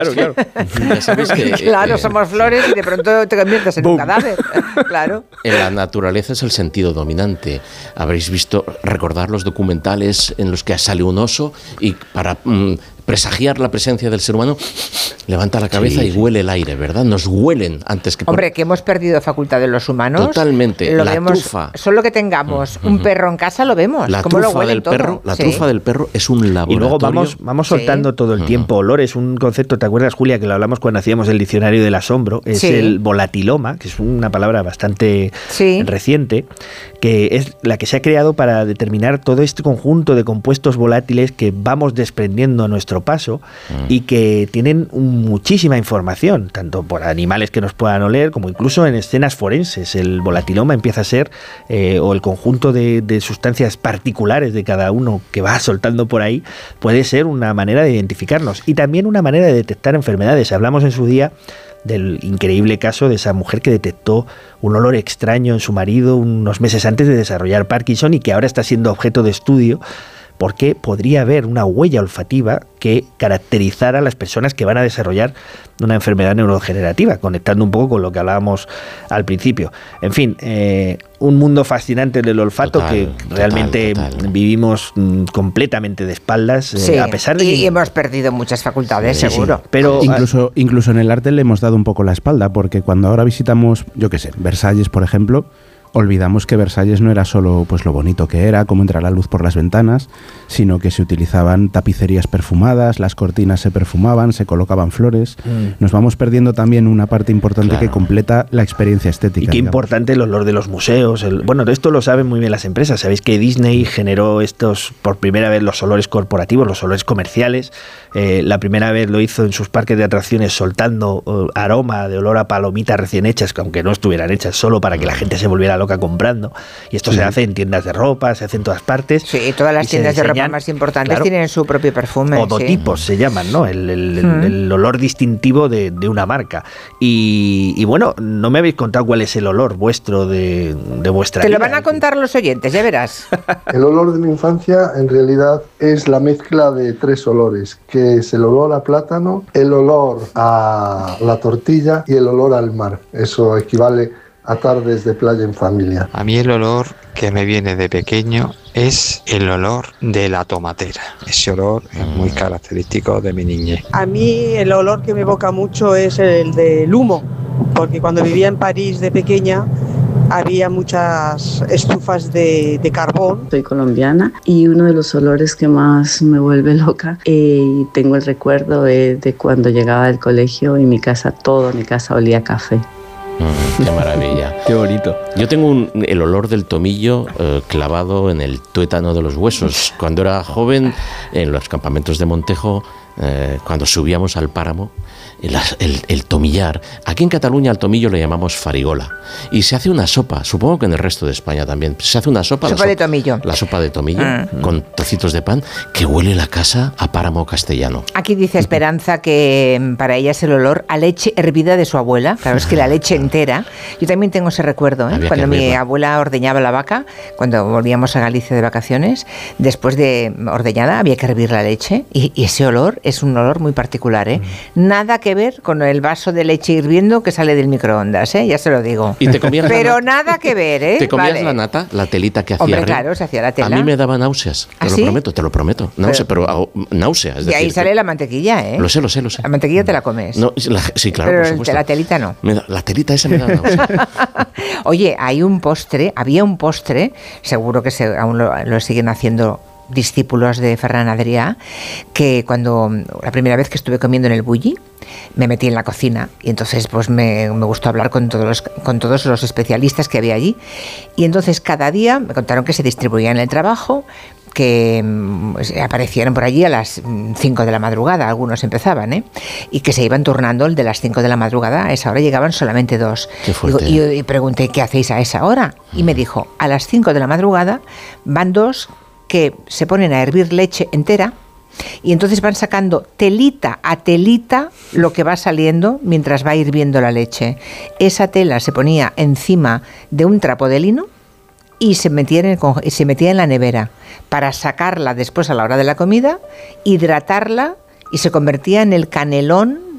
Claro. Ya sabéis que, claro, somos flores y de pronto te conviertes en un cadáver. Claro. En la naturaleza es el sentido dominante. Habréis visto, recordar los documentales en los que sale un oso y para presagiar la presencia del ser humano levanta la cabeza y huele el aire, ¿verdad? Nos huelen antes que... Hombre, que hemos perdido facultades los humanos. Totalmente. Lo la vemos, trufa. Solo que tengamos un perro en casa lo vemos. La ¿Cómo trufa lo huelen del todo? perro, la trufa del perro es un laboratorio. Y luego vamos soltando todo el tiempo olores. Un concepto, ¿te acuerdas, Julia, que lo hablamos cuando hacíamos el diccionario del asombro? Es el volatiloma, que es una palabra bastante reciente, que es la que se ha creado para determinar todo este conjunto de compuestos volátiles que vamos desprendiendo a nuestro paso y que tienen muchísima información, tanto por animales que nos puedan oler como incluso en escenas forenses. El volatiloma empieza a ser, o el conjunto de sustancias particulares de cada uno que va soltando por ahí, puede ser una manera de identificarnos y también una manera de detectar enfermedades. Hablamos en su día del increíble caso de esa mujer que detectó un olor extraño en su marido unos meses antes de desarrollar Parkinson y que ahora está siendo objeto de estudio porque podría haber una huella olfativa que caracterizara a las personas que van a desarrollar una enfermedad neurodegenerativa, conectando un poco con lo que hablábamos al principio. En fin, un mundo fascinante del olfato que realmente vivimos completamente de espaldas, a pesar de y hemos perdido muchas facultades, seguro. Sí. Pero incluso en el arte le hemos dado un poco la espalda, porque cuando ahora visitamos, yo qué sé, Versalles, por ejemplo, olvidamos que Versalles no era solo pues lo bonito que era, cómo entra la luz por las ventanas, sino que se utilizaban tapicerías perfumadas, las cortinas se perfumaban, se colocaban flores. Nos vamos perdiendo también una parte importante que completa la experiencia estética. Y qué importante el olor de los museos. Bueno, esto lo saben muy bien las empresas. Sabéis que Disney generó por primera vez los olores corporativos, los olores comerciales. La primera vez lo hizo en sus parques de atracciones soltando aroma de olor a palomitas recién hechas, aunque no estuvieran hechas, solo para que la gente se volviera loca comprando. Y esto se hace en tiendas de ropa, se hace en todas partes. Sí, todas las tiendas de ropa más importantes tienen su propio perfume. Odotipos se llaman, ¿no? El olor distintivo de una marca. Y bueno, no me habéis contado cuál es el olor vuestro de vuestra vida. Te lo van a contar los oyentes, ya verás. El olor de mi infancia en realidad es la mezcla de 3 olores, que es el olor a plátano, el olor a la tortilla y el olor al mar. Eso equivale a tardes de playa en familia. A mí el olor que me viene de pequeño es el olor de la tomatera. Ese olor es muy característico de mi niñez. A mí el olor que me evoca mucho es el del humo, porque cuando vivía en París de pequeña había muchas estufas de carbón. Soy colombiana y uno de los olores que más me vuelve loca, y tengo el recuerdo de cuando llegaba del colegio y toda mi casa olía a café. Qué maravilla. Qué bonito. Yo tengo el olor del tomillo clavado en el tuétano de los huesos. Cuando era joven, en los campamentos de Montejo, cuando subíamos al páramo, el tomillar. Aquí en Cataluña al tomillo le llamamos farigola. Y se hace una sopa, supongo que en el resto de España también. Se hace una sopa. De tomillo. La sopa de tomillo, con trocitos de pan, que huele la casa a páramo castellano. Aquí dice Esperanza que para ella es el olor a leche hervida de su abuela. Claro, es que la leche entera. Yo también tengo ese recuerdo, cuando mi abuela ordeñaba la vaca, cuando volvíamos a Galicia de vacaciones, después de ordeñada había que hervir la leche y ese olor es un olor muy particular, Nada que ver con el vaso de leche hirviendo que sale del microondas, ya se lo digo. ¿Y te comías pero nada que ver, ¿Te comías la nata, la telita que hacía? Hombre, claro, se hacía la tela. A mí me daba náuseas, te lo prometo. Náuseas, pero náuseas. Y ahí sale la mantequilla, Lo sé. La mantequilla te la comes. No, sí, claro, pero por supuesto. La telita no. La telita esa me da náuseas. Oye, había un postre, seguro que aún lo siguen haciendo discípulos de Ferran Adrià, que la primera vez que estuve comiendo en el Bulli, me metí en la cocina y entonces pues me gustó hablar con todos los especialistas que había allí, y entonces cada día me contaron que se distribuían en el trabajo, que aparecieron por allí a las 5 de la madrugada, algunos empezaban, y que se iban turnando el de las 5 de la madrugada, a esa hora llegaban solamente 2. Y pregunté, ¿qué hacéis a esa hora? Y me dijo, a las 5 de la madrugada van 2 que se ponen a hervir leche entera y entonces van sacando telita a telita lo que va saliendo mientras va hirviendo la leche. Esa tela se ponía encima de un trapo de lino y se metía en la nevera para sacarla después a la hora de la comida, hidratarla, y se convertía en el canelón